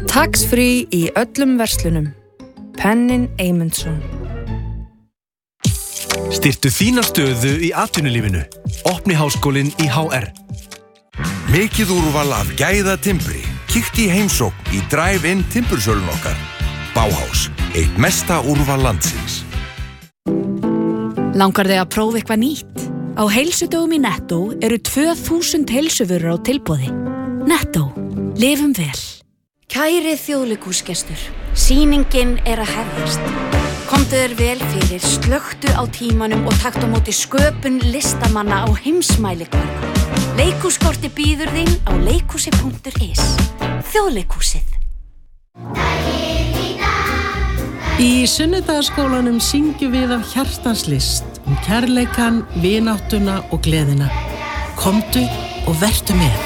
Tax-free í öllum verslunum. Pennin Eymundsson. Styrktu þína stöðu í atvinnulífinu. Opni háskólinn í HR. Mikið úrval af gæða timbri. Kíktu í heimsókn í Drive-in timbursölun okkar. Bauhaus, eitt mesta úrval landsins. Langar þig að prófa eitthvað nýtt? Á heilsudögum í Netto eru 2000 heilsuvörur á tilboði. Netto. Lifum vel. Kæri þjóðleikhúsgestur, sýningin er að hefjast. Komdu þér vel fyrir, slökktu á tímanum og taktu á móti sköpun listamanna á heimsmælikvarða. Leikhúskorti býður þín á leikhúsi.is. Þjóðleikhúsið. Í Sunnudagaskólanum syngjum við af hjartans list kærleikann, vináttuna og gleðina. Komdu og vertu með.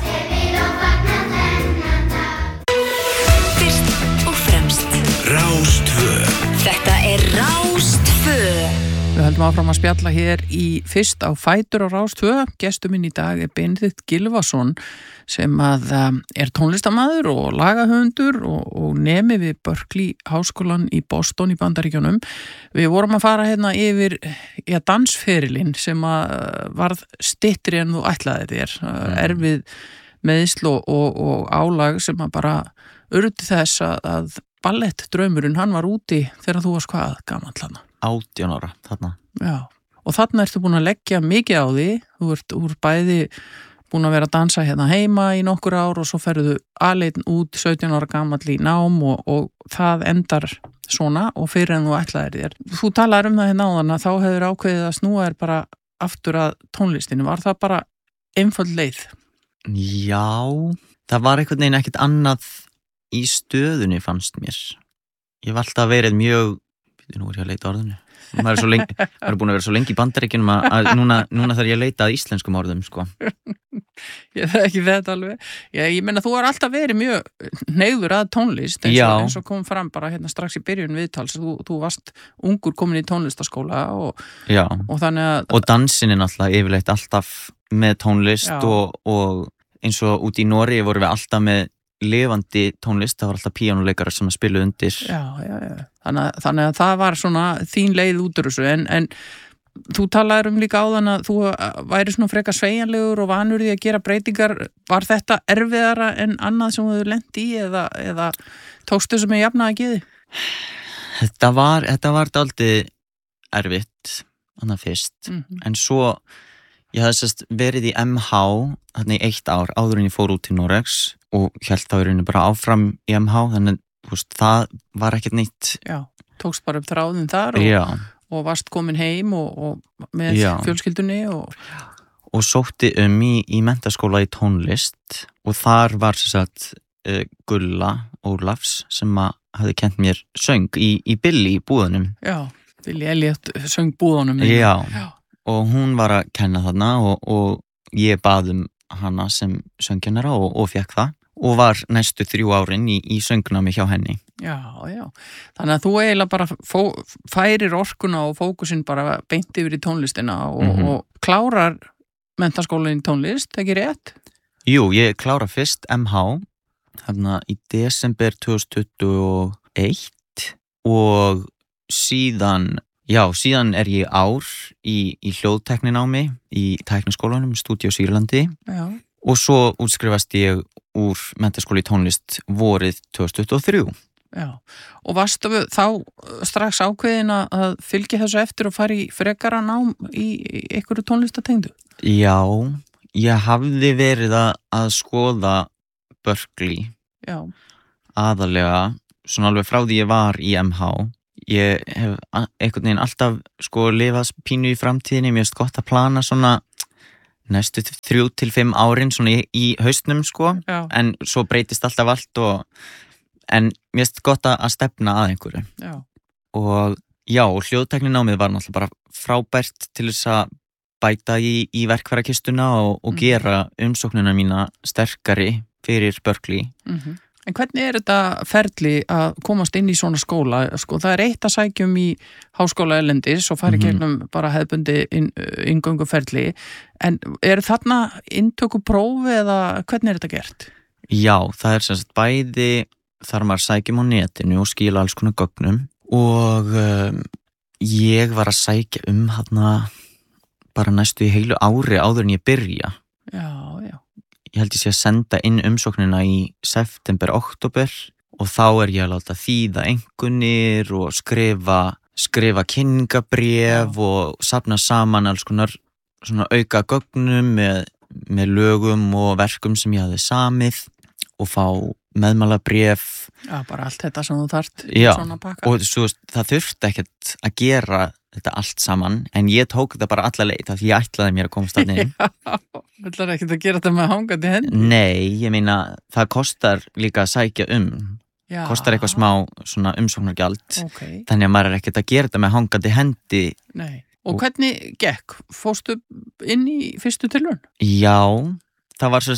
Rás 2. Þetta er Rás 2. Við höldum áfram að spjalla hér í fyrst á Fætur á Rás 2. Gestur minn í dag er Benedikt Gylfason sem að er tónlistarmaður og lagahöfundur og nemi við Berklee háskólan í Boston í Bandaríkjunum. Við vorum að fara hérna yfir dansferilinn sem að varð styttri en þú ætlaði þér. Erfið meiðsl og álag sem að bara urðu þess að ballettdraumurinn, hann var úti þegar þú varst hvað gamall þarna? 18 ára, þarna. Já, og þarna ertu búin að leggja mikið á því, þú ert bæði búin að vera að dansa hérna heima í nokkur ár og svo ferðu aleinn út 17 ára gamall í nám og það endar svona og fyrir en þú ætlaðir þér. Þú talaðir um það hérna áðan að þá hefur ákveðið að snúa þér bara aftur að tónlistinu. Var það bara einföld leið? Já, það var einhvern veginn ekkert annað í stöðunni fannst mér. Ég hef alltaf verið mjög, nú er ég að leita orðinu. Maður er búin að vera svo lengi í Bandaríkjunum að núna þarf ég að leita að íslenskum orðum, sko. Ég þekki þetta alveg. Ég meina, þú har alltaf verið mjög hneigður að tónlist, eins og kom fram bara hérna strax í byrjun viðtals. Þú varst ungur komin í tónlistaskóla og þannig að... Og dansinn er náttúrulega yfirleitt alltaf með tónlist og eins og út í Noregi vorum við alltaf með lifandi tónlist, það var alltaf píanóleikarar sem að spila undir. Já. Þannig að það var svona þín leið út úr þessu, en þú talaðir líka áðan að þú væri svona frekar sveigjanlegur og vanur því að gera breytingar. Var þetta erfiðara en annað sem þú hefur lent í eða tókstu sem er jafnaði geði? Þetta var dálítið erfitt annað fyrst, en svo ég hafði verið í MH þarna í 1 ár áður en ég fór út til Noregs og hélt þá í rauninu bara áfram í MH, þannig það var ekkert nýtt. Já, tókst bara upp þráðin þar og varst komin heim og með fjölskyldunni og sótti í menntaskóla í tónlist og þar var Gulla Ólafs sem hafði kennt mér söng í Billy í búðunum. Já, Billy Elliot söng búðunum. Já. Og hún var að kenna þarna og ég bað hana sem söngkennara og fekk það og var næstu 3 árin í söngnámi hjá henni. Já. Þannig að þú eiginlega bara færir orkuna og fókusinn bara beint yfir í tónlistina og klárar menntaskólann í tónlist, ekki rétt? Jú, ég klára fyrst MH þarna í desember 2021 og síðan er ég ár í hljóðtekninámi í tækniskólanum, Stúdíó Sýrlandi. Já. Og svo útskrifast ég úr menntaskóla í tónlist vorið 2023. Já, og varstu þá strax ákveðin að fylgja þessu eftir og fara í frekara nám í einhverju tónlistatengdu? Já, ég hafði verið að skoða Berklee. Já. Aðalega, svona alveg frá því ég var í MH. Ég hef einhvern veginn alltaf lifað pínu í framtíðinni, mér finnst gott að plana svona næstu 3 til 5 árin svona í haustnum en svo breytist alltaf allt en mér finnst gott að stefna að einhverju. Já. Og hljóðtækninámið var náttúrulega bara frábært til þess að bæta í verkfærakistuna og gera umsóknina mína sterkari fyrir Berklee. En hvernig er þetta ferli að komast inn í svona skóla? Það er eitt að sækjum í háskóla erlendis og fara í gegnum bara hefðbundi inngönguferli. En er þarna inntökuprófi eða hvernig er þetta gert? Já, það er bæði þarf maður að sækja á netinu og skila alls konar gögnum og ég var að sækja þarna bara næstu í heilu ári áður en ég byrja. Já. Ég held ég sé að senda inn umsóknina í september, október og þá ég að láta þýða einkunnir og skrifa kynningabréf og safna saman alls konar svona auka gögnum með lögum og verkum sem ég hafði samið og fá meðmælabréf. Já, bara allt þetta sem þú þarft Já, svona pakka. og svo það þurfti ekkert að gera þetta allt saman en ég tók þetta bara alla leið af því ég ætlaði mér að komast þarna inn. Já, ætlar ekkert að gera þetta með hangandi hendi? Nei, ég meina það kostar líka að sækja Já. kostar eitthvað smá svona umsóknargjald Okay. þannig að maður ekkert að gera þetta með hangandi hendi. Nei. Og hvernig gekk? Fórstu inn í fyrstu tilraun? Já, það var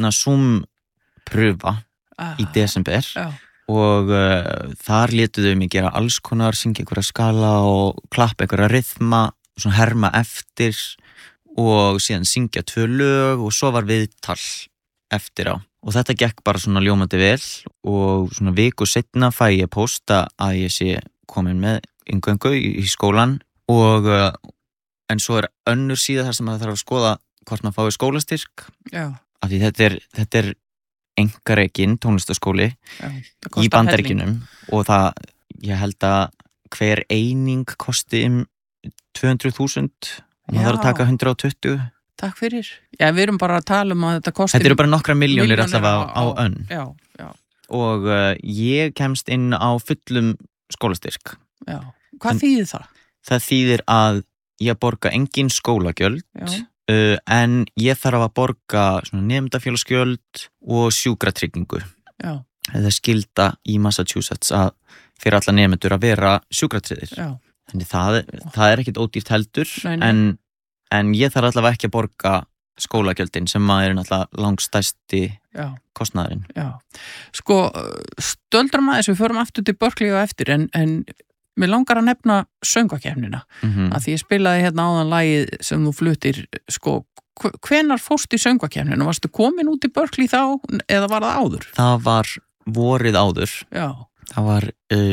Zoom-pröfa í desember Já. og þar létuðu mig gera alls konar, syngja einhverja skala og klappa einhverja rytma, svona herma eftir og síðan syngja 2 lög og svo var viðtal eftir á. Og þetta gekk bara svona ljómandi vel og svona viku seinna fæ ég pósta að ég sé komin með inngöngu í skólan og en svo önnur síða þar sem maður þarf að skoða hvort maður fái skólastyrk. Já. Af því þetta einkarekinn tónlistaskóli í Bandaríkjunum og það, ég held að hver eining kosti 200.000 og maður þarf að taka 120. Takk fyrir. Já, við erum bara að tala að þetta kosti... Þetta eru bara nokkra milljónir allavega á önn. Já. Og ég kemst inn á fullum skólastyrk. Já. Hvað þýðir það? Það þýðir að ég borga engin skólagjöld en ég þarf að borga nemendafélagsgjöld og sjúkratryggingu. Já. Það skilda í Massachusetts að fyrir alla nemendur að vera sjúkratryggðir. Já. Þannig það ekkit ódýrt heldur. Nei. En ég þarf allavega ekki að borga skólagjöldin sem náttúrulega langstæsti kostnaðurinn. Já. Sko, stöldrum aðeins, við förum aftur til Berkeley og eftir, en mér langar að nefna söngvakeppnina. Að því ég spilaði hérna áðan lagið sem þú fluttir, sko, hvenær fórst í söngvakeppnina? Varstu komin út í Berkeley þá, eða var það áður? Það var vorið áður. Já. Það var,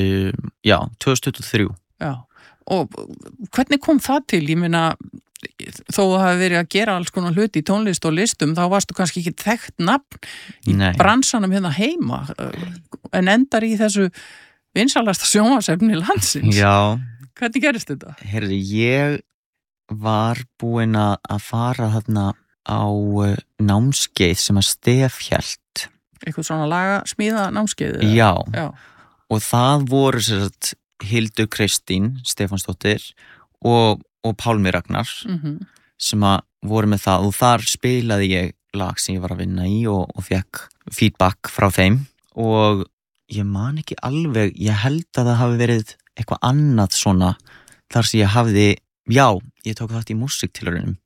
2023. Já. Og hvernig kom það til? Ég meina, þó þú hafi verið að gera alls konar hluti í tónlist og listum, þá varstu kannski ekki þekkt nafn í bransanum hérna heima, en endar í þessu vinsalasta sjónvarpsefni landsins. Já. Hvernig gerist þetta? Heyrðu, ég var búin að fara þarna á námskeið sem að Stef hélt. Eitthvað svona lagasmíða námskeið? Já. Og það voru Hildur Kristín Stefánsdóttir og Pálmi Ragnar sem að voru með það og þar spilaði ég lag sem ég var að vinna í og fekk feedback frá þeim og ég man ekki alveg, ég held að það hafi verið eitthvað annað svona þar sem ég hafði, ég tók þátt í músiktilraunum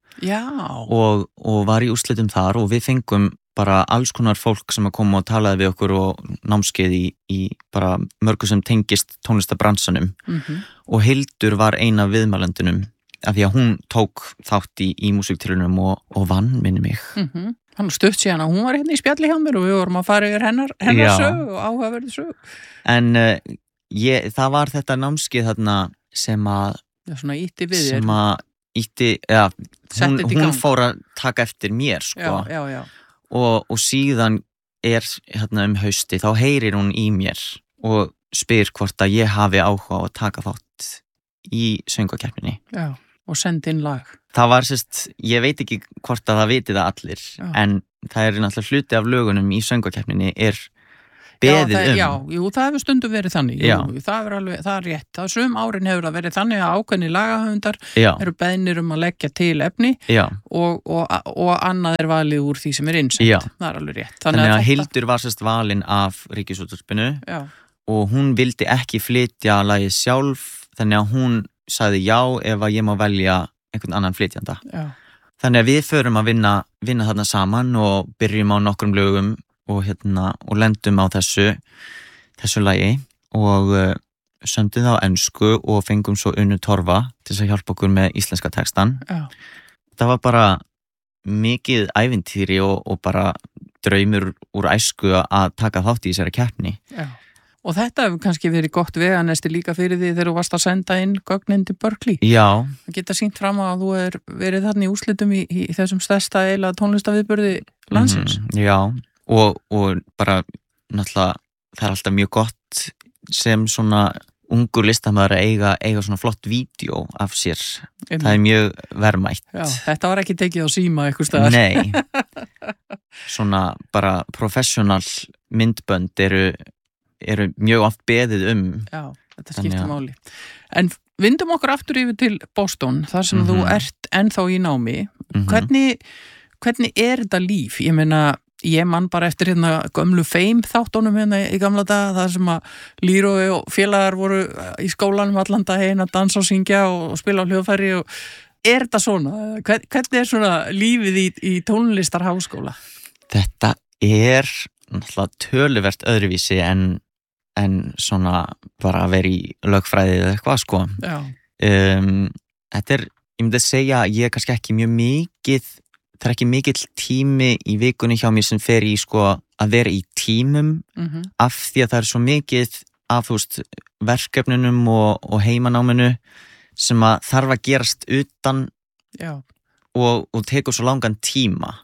og var í úrslitum þar og við fengum bara alls konar fólk sem að koma og talaði við okkur og námskeið í bara mörgu sem tengist tónlistabransanum og Hildur var eina af viðmælendunum af því að hún tók þátt í músiktilraunum og vann minni mig. Hann stutt síðan að hún var hérna í spjalli hjá mér og við vorum að fara yfir hennar sög og áhugaverði sög. En það var þetta námskeið þarna sem að svona ítti við þér. Sem að ítti, hún fór að taka eftir mér, sko. Já. Og síðan hérna hausti, þá heyrir hún í mér og spyr hvort að ég hafi áhuga á að taka þátt í söngvakeppninni. Já, og sendi inn lag. Það var ég veit ekki hvort að það viti það allir, en það náttúrulega hluti af lögunum í söngvakeppninni beðið það hefur stundum verið þannig. Það er rétt. Það sum árin hefur það verið þannig að ákveðni lagahöfundar eru beðnir að leggja til efni og annað er valið úr því sem er innsett. Það er alveg rétt. Þannig að Hildur var valin af Ríkisútvarpinu og hún vildi ekki flytja lagið sjálf, þannig að hún sagði já ef að ég má velja einhvern annan flytjanda. Þannig að við förum að vinna þarna saman og byrjum á nokkrum lögum og lendum á þessu lagi og sömdum það á ensku og fengum svo Unnu Torfa til að hjálpa okkur með íslenska textan. Það var bara mikið ævintýri og bara draumur úr æsku að taka þátt í þessari keppni. Já. Og þetta hefur kannski verið gott veganesti líka fyrir því þegar þú varst að senda inn gögnin til Berkeley. Já. Það geta sýnt fram að þú verið þarna í úrslitum í þessum stærsta eiginlega tónlistaviðburði landsins. Já, og bara náttúrulega það alltaf mjög gott sem svona ungur listamæður að eiga svona flott vídeo af sér. Það mjög verðmætt. Já, þetta var ekki tekið á síma eitthvað staðar. Nei. Svona bara professional myndbönd eru mjög oft beðið Já, þetta skiptir máli. En vindum okkur aftur yfir til Boston, þar sem þú ert ennþá í námi. Hvernig þetta líf? Ég meina, ég man bara eftir gömlu Fame þáttunum í gamla daga, þar sem að Leroy og félagar voru í skólanum allan daginn að dansa og syngja og spila á hljóðfæri. Þetta svona? Hvernig svona lífið í tónlistarháskóla? Þetta náttúrulega töluvert öðruvísi en svona bara að vera í lögfræði eða eitthvað sko. Já. Þetta ég myndi að segja, ég kannski ekki mjög mikið, það ekki mikill tími í vikunni hjá mér sem fer í sko að vera í tímum af því að það svo mikið af verkefnunum og heimanáminu sem að þarf að gerast utan og tekur svo langan tíma.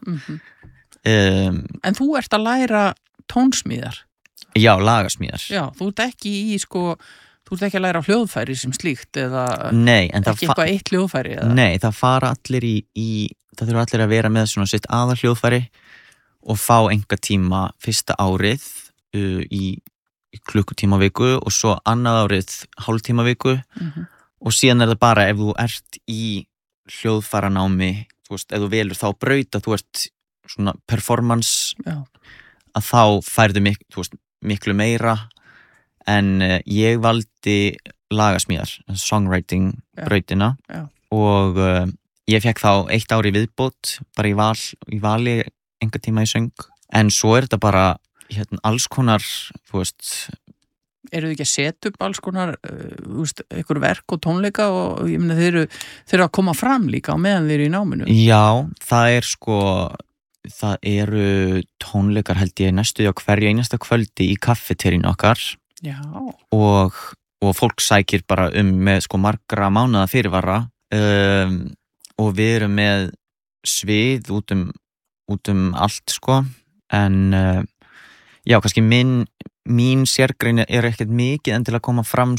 En þú ert að læra tónsmíðar? Já, lagasmíðar. Já, þú ert ekki þú ert ekki að læra hljóðfæri sem slíkt eða Nei, en ekki eitthvað eitt hljóðfæri? Eða? Nei, það fara allir það þurfa allir að vera með svona sitt aðal hljóðfæri og fá einhver tíma fyrsta árið í klukkutíma viku og svo annað árið hálftíma viku og síðan það bara ef þú ert í hljóðfæranámi, ef þú velur þá braut að þú ert svona performance að þá færðu miklu meira en ég valdi lagasmíðar, songwriting brautina og ég fekk þá 1 ár í viðbót bara í vali einhver tíma í söng en svo þetta bara alls konar Eru þið ekki að setja upp alls konar einhver verk og tónleika og ég meina þeir eru að koma fram líka á meðan þeir eru í náminu? Já, það eru tónleikar held ég næstu á hverju einasta kvöldi í kaffeterínu okkar. Já. Og fólk sækir bara með margra mánaða fyrirvara og við erum með svið út um allt en já, kannski mín sérgrein ekkert mikið en til að koma fram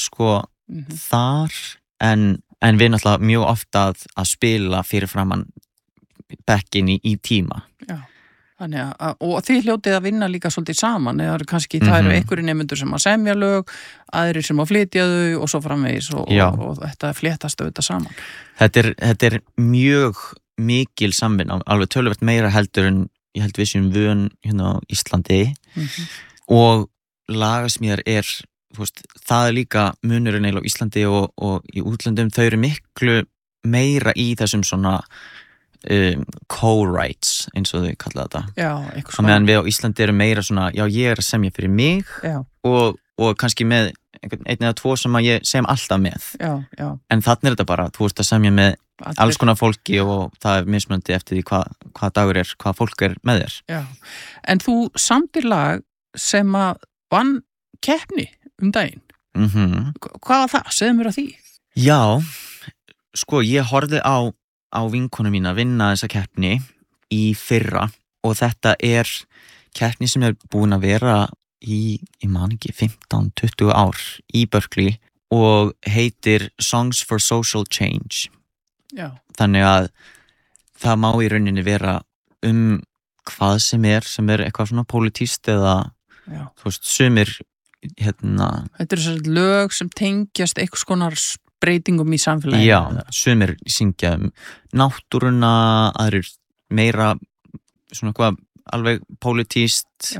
þar en við náttúrulega mjög ofta að spila fyrir framan bekkin í tíma. Já, þannig og þið hljótið að vinna líka svolítið saman eða kannski það eru einhverjir nemendur sem að semja lög, aðrir sem að flytja þau og svo framvegis og þetta fléttast auðvitað saman. Þetta mjög mikil samvinna, alveg töluvert meira heldur en ég held við séum vön hérna á Íslandi og lagasmíðar það líka munurinn á Íslandi og í útlöndum, þau eru miklu meira í þessum svona co-writes eins og þau kalla þetta. Já, eitthvað svona. Meðan við á Íslandi eru meira svona, já ég að semja fyrir mig og kannski með einn eða tvo sem að ég sem alltaf með. Já. En þannig þetta bara, þú ert að semja með alls konar fólki og það mismunandi eftir því hvað dagur hvað fólk með þér. Já, en þú samtir lag sem að vann keppni daginn. Hvað var það? Segðu mér á því. Já, ég horfði á vinkonu mína vinna þessa keppni í fyrra og þetta keppni sem búin að vera ég man ekki 15-20 ár í Berkeley og heitir Songs for Social Change. Já. Þannig að það má í rauninni vera hvað sem eitthvað svona pólitískt eða sumir Þetta eru svona lög sem tengjast eitthvað skonar breytingum í samfélagi. Já, sumir syngja náttúruna, aðrir meira svona eitthvað alveg pólitískt.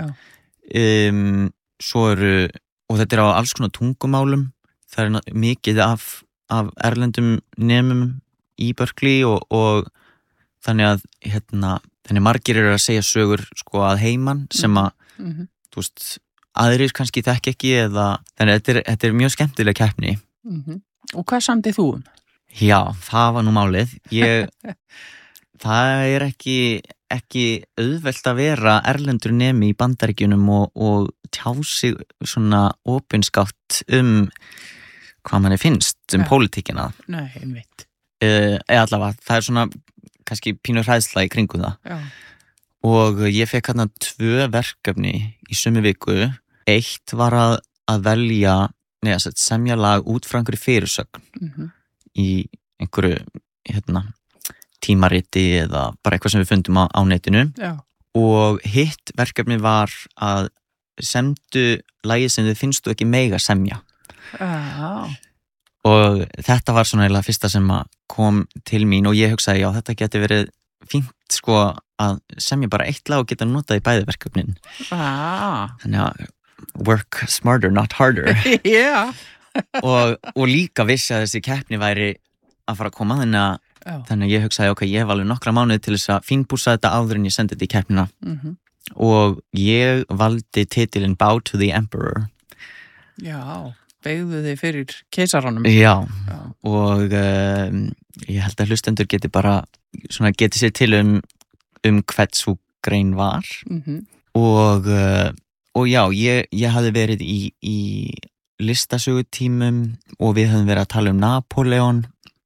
Svo og þetta á alls konar tungumálum. Það mikið af erlendum nemum í Berkeley og þannig að þannig margir eru að segja sögur að heiman sem að aðrir kannski þekki ekki eða þannig að þetta mjög skemmtileg keppni. Og hvað samtið þú? Já, það var nú málið. Það ekki ekki auðvelt að vera erlendur nemi í Bandaríkjunum og tjá sig svona opinskátt hvað manni finnst pólitíkina. Nei, einmitt. Allavega, það svona kannski pínu hræðsla í kringum það. Já. Og ég fekk hérna 2 verkefni í sömu viku. Eitt var að velja, semja lag út frá einhverju fyrirsögn í einhverju tímariti eða bara eitthvað sem við fundum á netinu. Já. Og hitt verkefni var að semdu lagið sem þið finnst þú ekki mega semja. Já. Og þetta var svona eiginlega fyrsta sem kom til mín og ég hugsaði, já, þetta geti verið fínt sko að semja bara eitt lag og geta notað í bæði verkefnin. Þannig að work smarter, not harder. Já. og líka vissi að þessi keppni væri að fara að koma, þannig að ég hugsaði, ok, ég hef alveg nokkra mánuði til þess að fínpússa þetta áður en ég sendi þetta í keppnina. Og ég valdi titilinn Bow to the Emperor. Já, beygðu þið fyrir keisaranum. Já. Og ég held að hlustendur geti bara svona geti sér til hvert sú grein var. Og já, ég hafði verið í listasögutímum og við höfum verið að tala Napoleon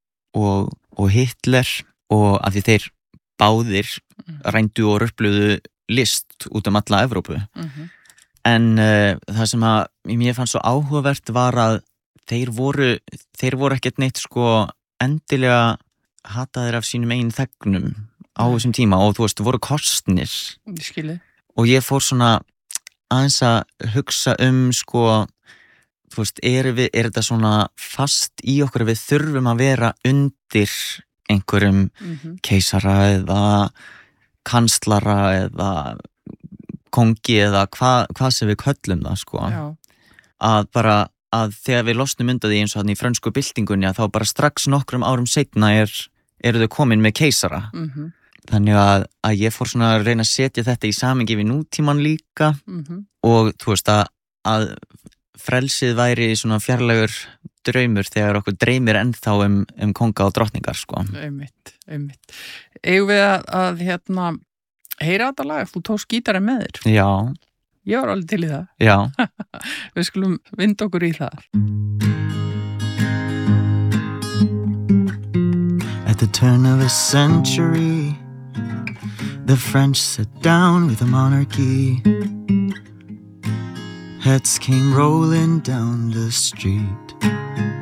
og Hitler og af því þeir báðir rændu og röfluðu list út alla Evrópu. En það sem að mér fannst svo áhugavert var að þeir voru ekkert neitt sko endilega hataðir af sínum eigin þegnum á þessum tíma og þú veist, voru kostnir. Skilji. Og ég fór svona aðeins að hugsa sko, þú veist, er þetta svona fast í okkur að við þurfum að vera undir einhverjum keisara eða kanslara eða kongi eða hvað sem við köllum það sko. Já. Að bara að þegar við losnum undan því eins og þannig í frönsku byltingunni að þá bara strax nokkrum árum seinna eru þau komin með keisara. Þannig að ég fór svona að reyna að setja þetta í samhengi við nútíman líka og þú veist að frelsið væri svona fjarlægur draumur þegar okkur dreymir ennþá konga og drottningar sko. Einmitt. Eigum við að heyra þetta lag, þú tókst gítarinn með þér. Já. Ég var alveg til í það. Já. Við skulum vinda okkur í það. At the turn of a century, the French sat down with a monarchy. Heads came rolling down the street.